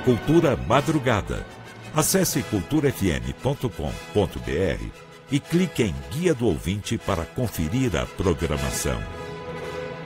Cultura Madrugada. Acesse culturafm.com.br e clique em Guia do Ouvinte para conferir a programação.